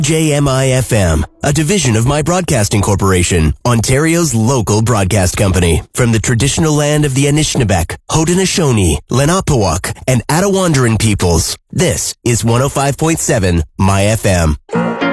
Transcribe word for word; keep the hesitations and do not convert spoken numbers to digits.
J M I F M, a division of My Broadcasting Corporation, Ontario's local broadcast company. From the traditional land of the Anishinaabeg, Haudenosaunee, Lenapehouk, and Attawandaron peoples, this is one oh five point seven My F M.